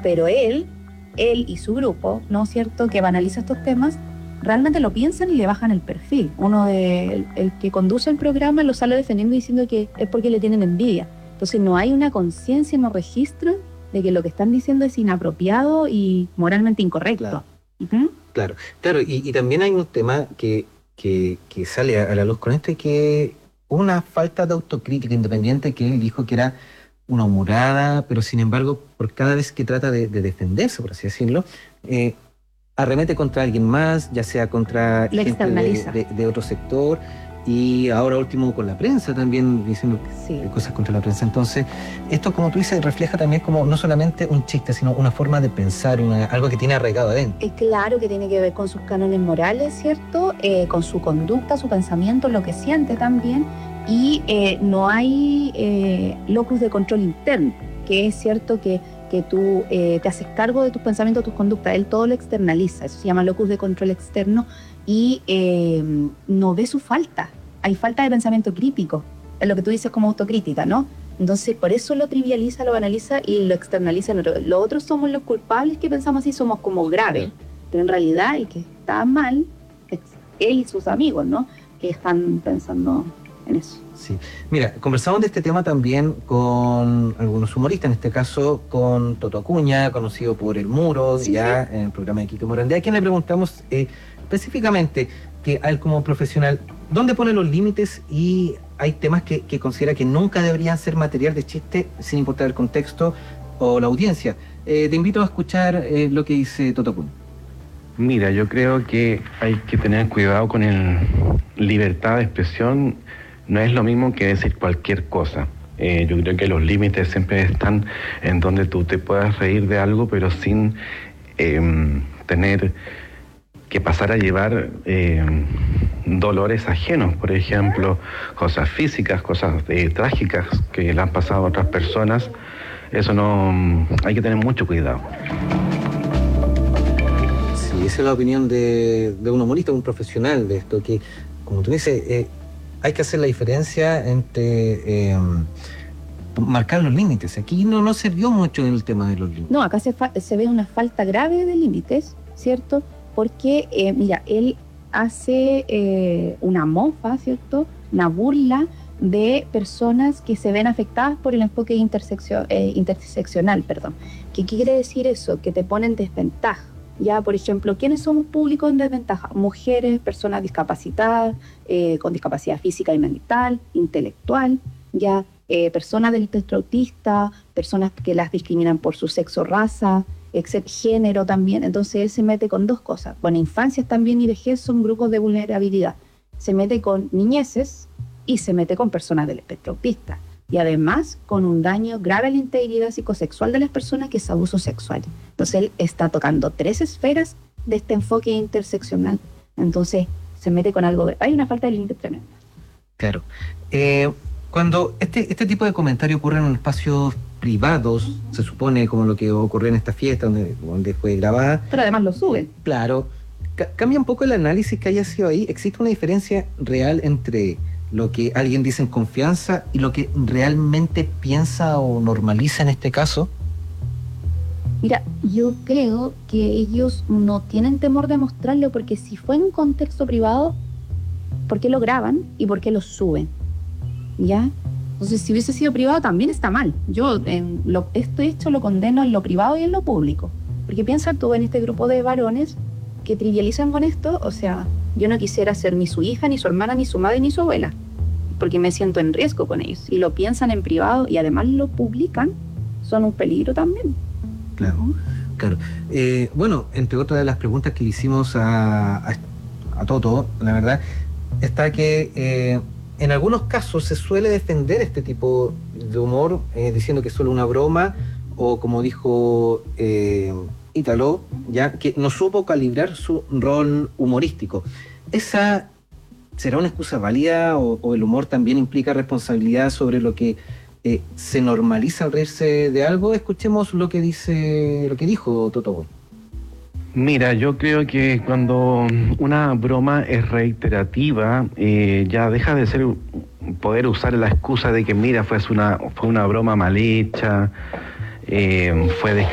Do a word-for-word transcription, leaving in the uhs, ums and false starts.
pero él, él y su grupo, ¿no es cierto?, que analiza estos temas, realmente lo piensan y le bajan el perfil. Uno de, el, el que conduce el programa lo sale defendiendo diciendo que es porque le tienen envidia. Entonces no hay una conciencia, no registran de que lo que están diciendo es inapropiado y moralmente incorrecto. Claro, ¿Uh-huh? claro, claro. Y, y también hay un tema que, que, que sale a, a la luz con esto, y que una falta de autocrítica independiente, que él dijo que era una humorada, pero sin embargo, por cada vez que trata de, de defenderse, por así decirlo, eh, arremete contra alguien más, ya sea contra Lo gente de, de, de otro sector, y ahora último con la prensa también, diciendo sí. cosas contra la prensa. Entonces, esto, como tú dices, refleja también como no solamente un chiste, sino una forma de pensar, una, algo que tiene arraigado adentro. Es claro que tiene que ver con sus cánones morales, ¿cierto? Eh, con su conducta, su pensamiento, lo que siente también. Y eh, no hay eh, locus de control interno, que es cierto que, que tú eh, te haces cargo de tus pensamientos, tus conductas, él todo lo externaliza, eso se llama locus de control externo, y eh, no ve su falta, hay falta de pensamiento crítico, es lo que tú dices como autocrítica, ¿no? Entonces por eso lo trivializa, lo banaliza y lo externaliza en otro. Los otros somos los culpables que pensamos así, somos como graves, pero en realidad el que está mal es él y sus amigos, ¿no?, que están pensando en eso. Sí. Mira, conversamos de este tema también con algunos humoristas, en este caso con Toto Acuña, conocido por El Muro, sí, ya sí. en el programa de Kiko Morandé, a quien le preguntamos eh, específicamente, que a él como profesional, ¿dónde pone los límites? Y hay temas que, que considera que nunca deberían ser material de chiste, sin importar el contexto o la audiencia. Eh, te invito a escuchar eh, lo que dice Toto Acuña. Mira, yo creo que hay que tener cuidado con el libertad de expresión. No es lo mismo que decir cualquier cosa. Eh, yo creo que los límites siempre están en donde tú te puedas reír de algo, pero sin eh, tener que pasar a llevar eh, dolores ajenos, por ejemplo, cosas físicas, cosas eh, trágicas que le han pasado a otras personas. Eso no, hay que tener mucho cuidado. Sí, esa es la opinión de, de un humorista, un profesional de esto, que, como tú dices, eh, hay que hacer la diferencia entre eh, marcar los límites. Aquí no, no se vio mucho en el tema de los límites. No, acá se, fa- se ve una falta grave de límites, ¿cierto? Porque, eh, mira, él hace eh, una mofa, ¿cierto?, una burla de personas que se ven afectadas por el enfoque interseccio- eh, interseccional, perdón. ¿Qué quiere decir eso? Que te pone en desventaja. Ya, por ejemplo, ¿quiénes somos públicos en desventaja? Mujeres, personas discapacitadas, eh, con discapacidad física y mental, intelectual, ya, eh, personas del espectro autista, personas que las discriminan por su sexo, raza, etcétera, género también. Entonces él se mete con dos cosas. Bueno, infancias también y vejez son grupos de vulnerabilidad. Se mete con niñeces y se mete con personas del espectro autista. Y además con un daño grave a la integridad psicosexual de las personas, que es abuso sexual. Entonces él está tocando tres esferas de este enfoque interseccional. Entonces se mete con algo de... Hay una falta de límite tremenda. Claro. Eh, cuando este, este tipo de comentarios ocurren en espacios privados, se supone, como lo que ocurrió en esta fiesta donde, donde fue grabada... Pero además lo suben. Claro. Ca- cambia un poco el análisis que haya sido ahí. ¿Existe una diferencia real entre lo que alguien dice en confianza y lo que realmente piensa o normaliza en este caso? Mira, yo creo que ellos no tienen temor de mostrarlo, porque si fue en un contexto privado, ¿por qué lo graban y por qué lo suben? ¿Ya? Entonces, si hubiese sido privado, también está mal. Yo en lo, esto hecho lo condeno en lo privado y en lo público. Porque piensa tú en este grupo de varones que trivializan con esto. O sea, yo no quisiera ser ni su hija, ni su hermana, ni su madre, ni su abuela, porque me siento en riesgo con ellos. Y lo piensan en privado y además lo publican, son un peligro también. Claro, claro. Eh, bueno, entre otras de las preguntas que le hicimos a, a, a Toto, la verdad, está que eh, en algunos casos se suele defender este tipo de humor, eh, diciendo que es solo una broma, o como dijo eh, Ítalo, ya que no supo calibrar su rol humorístico. ¿Esa será una excusa válida, o, o el humor también implica responsabilidad sobre lo que eh, se normaliza al reírse de algo? Escuchemos lo que dice, lo que dijo Toto Acuña. Mira, yo creo que cuando una broma es reiterativa, eh, ya deja de ser poder usar la excusa de que mira, fue una, fue una broma mal hecha, eh, fue